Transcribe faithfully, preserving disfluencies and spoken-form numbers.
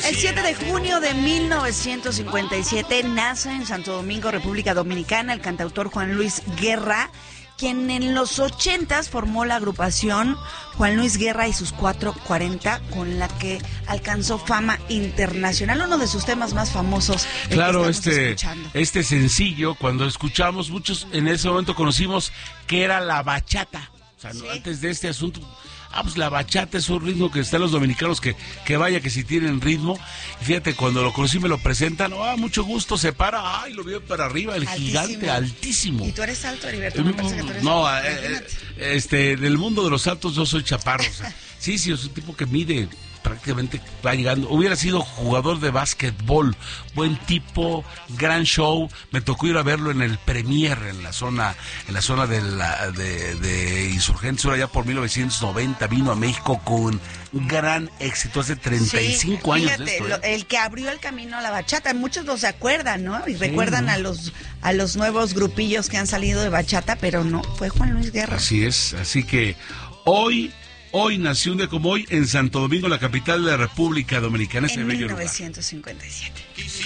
El siete de junio de mil novecientos cincuenta y siete nace en Santo Domingo, República Dominicana, el cantautor Juan Luis Guerra, quien en los ochentas formó la agrupación Juan Luis Guerra y sus cuatro cuarenta, con la que alcanzó fama internacional. Uno de sus temas más famosos. Claro, este, escuchando. este sencillo, cuando escuchamos, muchos en ese momento conocimos que era la bachata. O sea, ¿sí? Antes de este asunto, ah, pues la bachata es un ritmo que están los dominicanos, que, que vaya que si tienen ritmo. Y fíjate, cuando lo conocí me lo presentan, ah, mucho gusto, se para, ay, lo veo para arriba, el altísimo. Gigante, altísimo. ¿Y tú eres alto, Heriberto? Me parece que tú eres no, alto. Eh, este, del mundo de los altos yo soy chaparro. O sea, sí, sí, es un tipo que mide, prácticamente va llegando. Hubiera sido jugador de básquetbol, buen tipo, gran show. Me tocó ir a verlo en el Premier, en la zona, en la zona de la de, de Insurgentes, allá por mil novecientos noventa, vino a México con un gran éxito hace treinta y cinco sí, años fíjate, de esto. ¿eh? Lo, el que abrió el camino a la bachata, muchos no se acuerdan, ¿no? Y sí, recuerdan ¿no? a los a los nuevos grupillos que han salido de bachata, pero no, fue Juan Luis Guerra. Así es, así que hoy Hoy nació un día como hoy en Santo Domingo, la capital de la República Dominicana. En mil novecientos cincuenta y siete.